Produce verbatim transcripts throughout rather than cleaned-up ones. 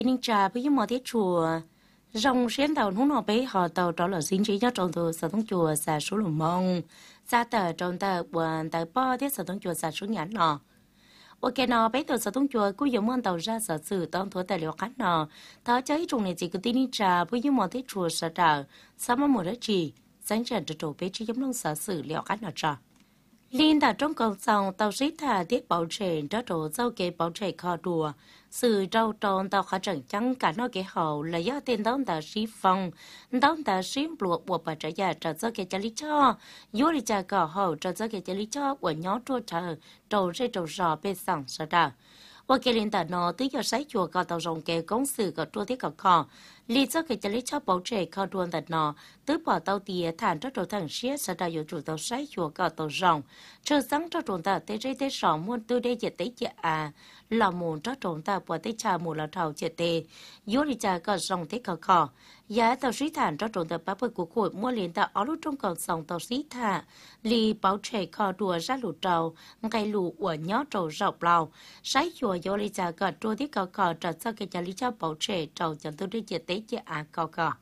Ninh trà với một tiết chùa rong xuyên tàu nung nọ bé họ tàu đó là xin chỉ cho trong tàu sở thông chùa xả số lùm mông ra tờ trong tờ buồn tờ bao tiết sở thông chùa xả số nhãn nọ ok nọ bé tàu sở thông chùa cũng dùng món tàu ra sở sự tông thua tài liệu khác nọ tháo chơi trùng này chỉ có tin Ninh trà với một tiết chùa sở đạo sao mà một đất chỉ sáng trận từ tổ bé chỉ giống nông sở sự liệu khác nọ trà liên tại trong cầu sông tàu sĩ thả tiết bảo trì cho tổ dâu kế bảo trì kho đùa sự trâu tròn tàu khá trận trắng cả nó kế hậu là do tên đón tàu sĩ phong đón tàu sĩ buộc buộc bà trả giá cho dâu kế trả lý cho yếu lý trả cỏ hậu cho dâu kế trả lý cho của nhóm trô chờ trâu rê trâu rò bê sẵn sở đạo và cái liên tại nó tới giờ sáng chùa có tàu rồng kế công sự có trô tiết cỏ kho lý do cái trả lý cho bảo trì kho đuôn tại nó tới bỏ tàu tìa thản cho trâu thẳng xế sở đạo yếu chủ tàu sáng chùa có tàu rồng chờ sáng cho trộn tàu tế rê tế sọ muôn tư đê dệt tế dệt à là muốn cho trộn tàu bỏ tế trà mù là thầu dệt tế yếu lý trà có rồng tế cỏ kho giá tàu sĩ thản cho trộn tàu bắp bơi của khối mua liền tàu ở lúc trong còn sòng tàu sĩ thả lý bảo trì kho đùa ra lũ trâu ngay lũ của nhó trâu rọc lào sáng chùa yếu lý trà có trô tiết cỏ kho trở cho cái trả lý cho bảo trì trâu chẳng tư đê dệt tế dệt à cỏ kho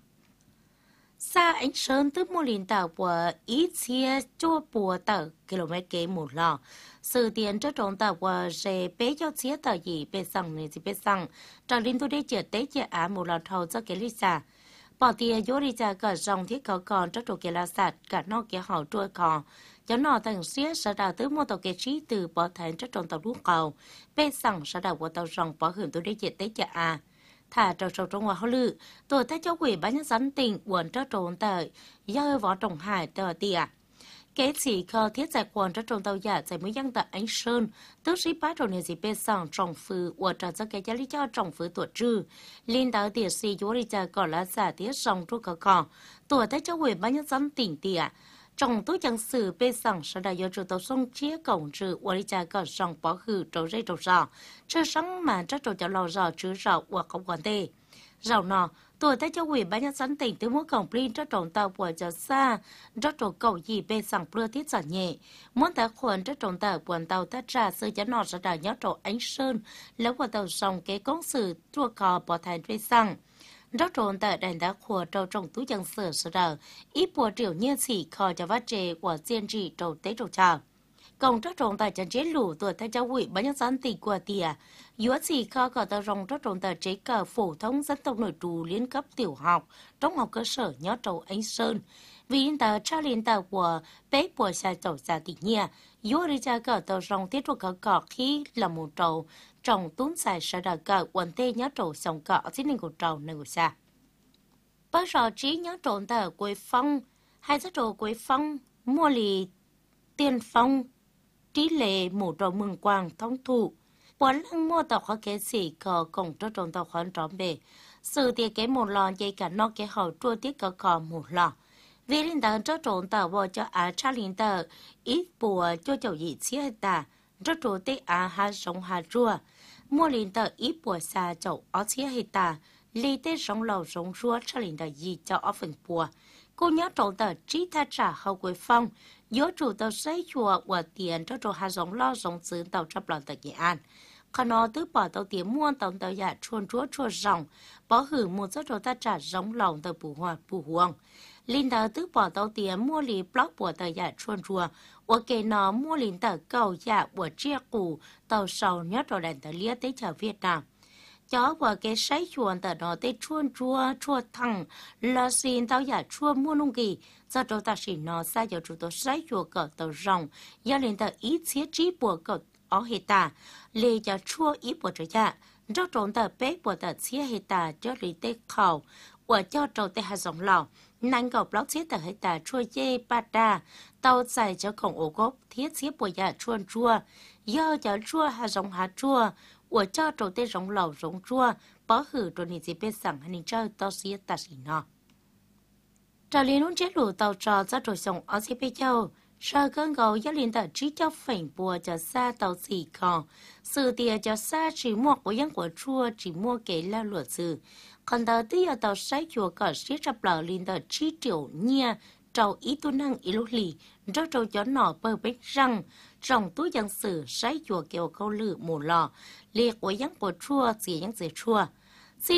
xa ánh sơn từ một liên tàu của ít xe cho bùa tàu km kế một lò sự tiền cho trốn tàu của sẽ bé cho xe tàu gì bé sang này thì bé sang cho liên tôi đi chợ tế chợ á một lò thầu cho cái lý xa bỏ tiền vô đi ra cả dòng thiết có còn cho đồ kia là sạch cả nó kia hậu trôi còn cho nó thành xe sẽ đào tới một tàu kế trí từ bỏ thành cho trốn tàu lúc cầu bé sang sẽ đào của tàu rồng bỏ hưởng tôi đi chợ tế chợ á thả trâu trâu trong hoa hậu lự tôi thấy cháu quỷ bán nhân dân tỉnh buồn cho trốn tới do võ trọng hải tờ tìa kế chỉ khờ thiết giải quần cho trốn tàu giả giải mới dân tại ánh sơn tức sĩ bá trộn này gì bê sòng trọng phứ của trò cho cái giá lý cho trọng phứ tuổi trừ liên đạo tiệt sĩ vô đi ra còn là giả tiết sòng trúc cờ cỏ tôi thấy cháu quỷ bán nhân dân tỉnh tìa trong túi chẳng sử bê sẵn sau đó do chủ tàu sông chia cổng trừ của lý cha có sòng bỏ hư trâu dây trâu rò chưa sáng mà chắc trâu cháu lò rò chứ rò của không còn tê rào nọ tuổi thấy cháu quỷ bán nhân dân tỉnh từ mỗi cổng plin cho trộn tàu của cháu xa cho trộn cầu gì bê sẵn plưa tiết giả nhẹ muốn ta khuẩn cho trộn tàu của tàu ta trả sự cho nọ sau đó nhớ trộn ánh sơn lấy của tàu sòng kế công sự chua cò bỏ thành bê sẵn rất trộn tại đàn đá khua trâu trong túi chân sửa sửa đờ ít bộ triệu nhiên sĩ kho cho vắt trề của diên trị trâu tế trâu trà còn rất trộn tại chân chế lũ tuổi thay cháu quỷ bán nhân dân tỉnh của tìa yếu sĩ kho có tờ rồng rất trộn tại chế cờ phổ thông dân tộc nội trú liên cấp tiểu học trong học cơ sở nhớ trâu ánh sơn vì tờ tra liên tờ của bé của xa trâu xa tỉnh nhia yếu đi ra cờ tờ rồng tiết trâu cờ cọ khi là một trâu trong tún xài sẽ đào cờ quần tê nhớ trộn sòng cọ xin nên của trâu nơi của xa bác rõ trí nhớ trộn tờ quê phong hai giá trộn quê phong mua lì tiền phong trí lệ một trộn mừng quang thông thụ quán lăng mua tàu khó kế sĩ cờ cổng cho trộn tàu khoản trọ́m bề sự tiết kế một lò dây cả nó kế hậu chua tiết cờ cò một lò vì linh tờ cho trộn tàu vào cho á cha linh tờ ít bùa cho chậu dị xía ta rất trộn tê á hà sống hà chua mua linh tờ ít bùa xa chậu ó xía hay ta lì tê sống lầu sống rua cha linh tờ gì cho ó phần bùa cô nhớ trộn tờ trí tha trả hậu quế phong yếu chủ tàu xây chùa của tiền cho trộn hà sống lo sống xứ tàu chấp lòng tờ nghệ an khả nó tứ bỏ tàu tiền mua tàu tàu giả chuồn chúa chua rồng bỏ hử một số trộn ta trả giống lòng tờ bù hoa bù huông linh tờ tứ bỏ tàu tiền mua lì block của tờ giả chuồn chùa và kể nó mua linh tờ cầu giả của chia củ tàu sầu nhớ trộn đèn tờ lia tới chợ Việt Nam chó của cái sấy chuồn tờ nó tới chuồn chua chua thẳng là xin tàu giả chua mua nông kỳ do trộn ta xin nó sai cho chủ tàu sấy chùa cỡ tàu rồng do linh tờ ít xía trí bùa cỡ ở hệ ta lê cho chua ít bùa trở dạ do trộn tờ bé bùa tờ xía hệ ta cho lý tê khẩu của cho trộn tê hà giống lò nành cầu block xía tờ hệ ta chua dê ba đa tàu xài cho khổng ổ gốc thiết xía bùa dạ chuồn chua do cho chua hà giống hà chua của cho trộn tê giống lò giống chua bỏ hử trộn nị dê bê sẵn hành chơi tàu xía ta xỉ nọ trò liên hôn chế lũ tàu trò ra trộn sống ở xí bê châu sau cơn gấu do liên tờ trí cho phảnh bùa cho xa tàu xỉ còn sự tìa cho xa chỉ mua của dân của chua chỉ mua kế là luật sự còn tờ tí ở tàu sáy chùa có xếp rập lờ liên tờ trí triệu nhia trâu ý tu năng ý lúc lì cho trâu chó nọ bơ bếch răng trong túi dân sử sáy chùa kêu câu lự mù lò liệt của dân của chua xỉ dân dễ chua